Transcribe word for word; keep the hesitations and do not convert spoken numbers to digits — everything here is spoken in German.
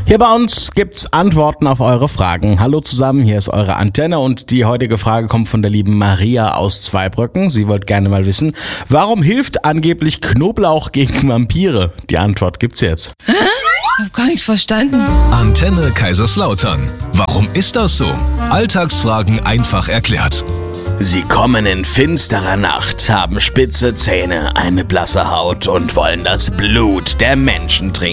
Hier bei uns gibt's Antworten auf eure Fragen. Hallo zusammen, hier ist eure Antenne und die heutige Frage kommt von der lieben Maria aus Zweibrücken. Sie wollte gerne mal wissen, warum hilft angeblich Knoblauch gegen Vampire? Die Antwort gibt's jetzt. Hä? Ich hab gar nichts verstanden. Antenne Kaiserslautern. Warum ist das so? Alltagsfragen einfach erklärt. Sie kommen in finsterer Nacht, haben spitze Zähne, eine blasse Haut und wollen das Blut der Menschen trinken.